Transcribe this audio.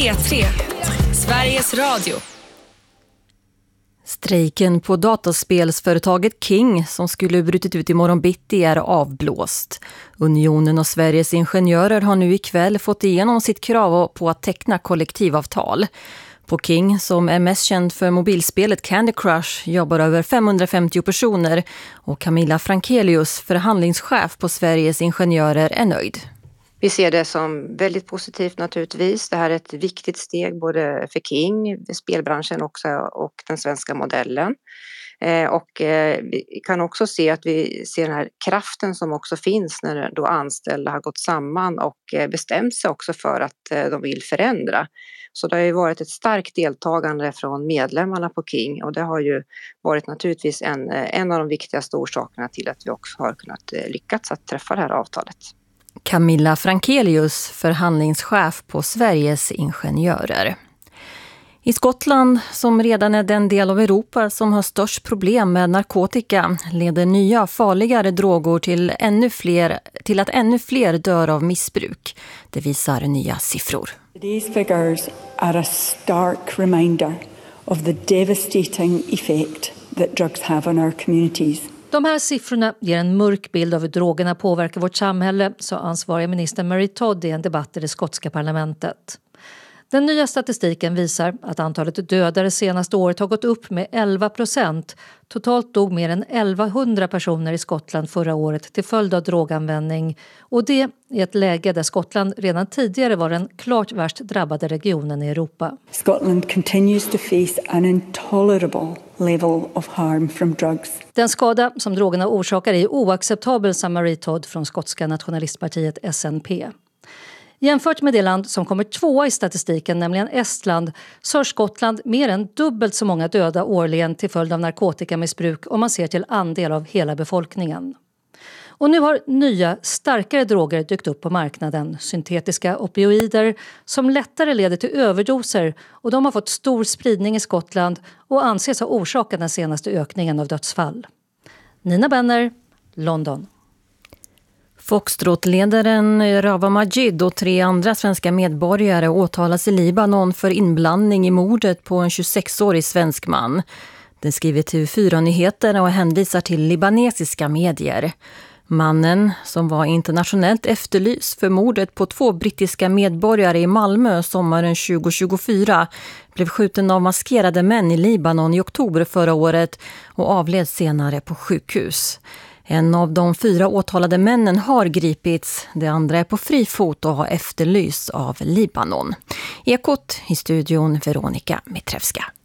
P3, Sveriges Radio. Strejken på dataspelsföretaget King som skulle brutit ut i morgon bitti är avblåst. Unionen och Sveriges ingenjörer har nu ikväll fått igenom sitt krav på att teckna kollektivavtal. På King, som är mest känd för mobilspelet Candy Crush, jobbar över 550 personer och Camilla Frankelius, förhandlingschef på Sveriges ingenjörer, är nöjd. Vi ser det som väldigt positivt naturligtvis. Det här är ett viktigt steg både för King, spelbranschen också och den svenska modellen. Vi kan också se att vi ser den här kraften som också finns när då anställda har gått samman och bestämt sig också för att de vill förändra. Så det har ju varit ett starkt deltagande från medlemmarna på King och det har ju varit naturligtvis en av de viktigaste orsakerna till att vi också har kunnat lyckats att träffa det här avtalet. Camilla Frankelius, förhandlingschef på Sveriges ingenjörer. I Skottland, som redan är den del av Europa som har störst problem med narkotika, leder nya farligare droger till att ännu fler dör av missbruk. Det visar nya siffror. These figures are a stark reminder of the devastating effect that drugs have on our communities. De här siffrorna ger en mörk bild av hur drogerna påverkar vårt samhälle, sa ansvariga minister Mary Todd i en debatt i det skotska parlamentet. Den nya statistiken visar att antalet dödade senaste året har gått upp med 11%. Totalt dog mer än 1100 personer i Skottland förra året till följd av droganvändning. Och det i ett läge där Skottland redan tidigare var den klart värst drabbade regionen i Europa. Scotland continues to face an intolerable level of harm from drugs. Den skada som drogerna orsakar är oacceptabel, sa Mary Todd från skotska nationalistpartiet SNP. Jämfört med det land som kommer tvåa i statistiken, nämligen Estland, så har Skottland mer än dubbelt så många döda årligen till följd av narkotikamissbruk om man ser till andel av hela befolkningen. Och nu har nya, starkare droger dykt upp på marknaden, syntetiska opioider som lättare leder till överdoser, och de har fått stor spridning i Skottland och anses ha orsakat den senaste ökningen av dödsfall. Nina Benner, London. Foxtrot-ledaren Rawa Majid och 3 andra svenska medborgare åtalas i Libanon för inblandning i mordet på en 26-årig svensk man. Det skriver TV4-nyheterna och hänvisar till libanesiska medier. Mannen, som var internationellt efterlyst för mordet på 2 brittiska medborgare i Malmö sommaren 2024, blev skjuten av maskerade män i Libanon i oktober förra året och avled senare på sjukhus. En av de 4 åtalade männen har gripits, det andra är på fri fot och har efterlysts av Libanon. Ekot i studion Veronica Mitrevska.